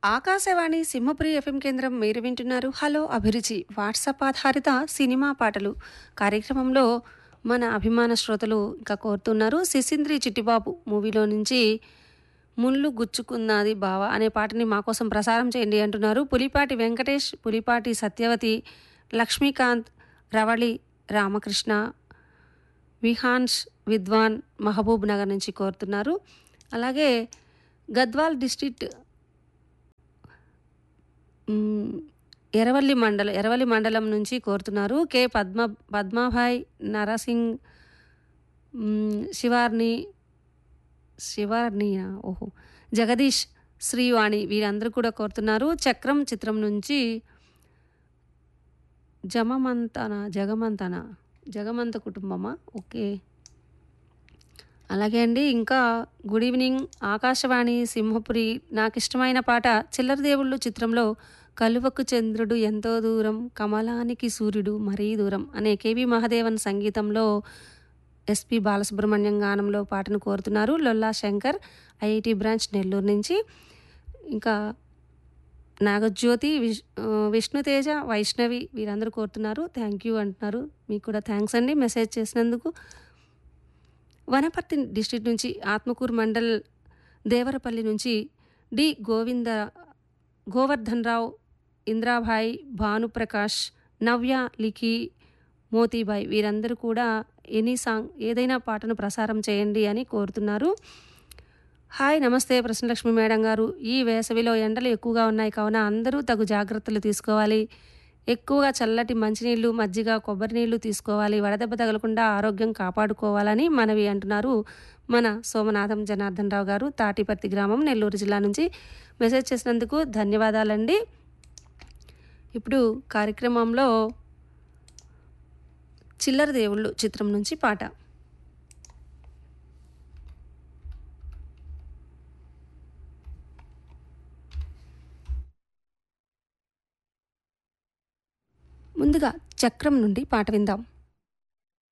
Akashvani Simhapuri FM కేంద్రం మీరు వింటున్నారు హలో అభిరుచి వాట్సాప్ ఆధారిత సినిమా పాటలు కార్యక్రమంలో మన అభిమాన శ్రోతలు ఇంకా కోరుతున్నారు సిసింద్రి చిట్టిబాబు మూవీలో నుంచి ముళ్ళు గుచ్చుకున్నది బావ అనే పాటని మా కోసం ప్రసారం చేయండి అంటున్నారు పులిపాటి వెంకటేష్ పులిపాటి సత్యవతి లక్ష్మీకాంత్ రవళి రామకృష్ణ విహాన్స్ విద్వాన్ మహబూబ్ నగర్ నుంచి కోరుతున్నారు అలాగే గద్వాల్ డిస్ట్రిక్ట్ ఎరవల్లి మండలం నుంచి కోరుతున్నారు కే పద్మాభాయ్ నరసింగ్ శివార్ని ఓహో జగదీష్ శ్రీవాణి వీరందరూ కూడా కోరుతున్నారు చక్రం చిత్రం నుంచి జగమంత కుటుంబమా ఓకే అలాగే అండి ఇంకా గుడ్ ఈవినింగ్ ఆకాశవాణి సింహపురి నాకు ఇష్టమైన పాట చిల్లర దేవుళ్ళు చిత్రంలో కలువకు చంద్రుడు ఎంతో దూరం కమలానికి సూర్యుడు మరీ దూరం అనే కేవి మహాదేవన్ సంగీతంలో ఎస్పి బాలసుబ్రహ్మణ్యం గానంలో పాటను కోరుతున్నారు లొల్లా శంకర్ ఐఐటి బ్రాంచ్ నెల్లూరు నుంచి ఇంకా నాగజ్యోతి విష్ణుతేజ వైష్ణవి వీరందరూ కోరుతున్నారు థ్యాంక్ యూ అంటున్నారు మీకు కూడా థ్యాంక్స్ అండి మెసేజ్ చేసినందుకు వనపర్తి డిస్ట్రిక్ట్ నుంచి ఆత్మకూరు మండల్ దేవరపల్లి నుంచి డి గోవర్ధన్ రావు ఇంద్రాభాయ్ భానుప్రకాష్ నవ్య లిఖి మోతీబాయ్ వీరందరూ కూడా ఎనీ సాంగ్ ఏదైనా పాటను ప్రసారం చేయండి అని కోరుతున్నారు హాయ్ నమస్తే ప్రసన్నలక్ష్మి మేడం గారు ఈ వేసవిలో ఎండలు ఎక్కువగా ఉన్నాయి కావున అందరూ తగు జాగ్రత్తలు తీసుకోవాలి ఎక్కువగా చల్లటి మంచినీళ్ళు మజ్జిగ కొబ్బరి నీళ్లు తీసుకోవాలి వడదెబ్బ తగలకుండా ఆరోగ్యం కాపాడుకోవాలని మనవి అంటున్నారు మన సోమనాథం జనార్దన్ రావు గారు తాటిపర్తి గ్రామం నెల్లూరు జిల్లా నుంచి మెసేజ్ చేసినందుకు ధన్యవాదాలండి ఇప్పుడు కార్యక్రమంలో చిల్లర దేవుళ్ళు చిత్రం నుంచి పాట ముందుగా చక్రం నుండి పాట విందాం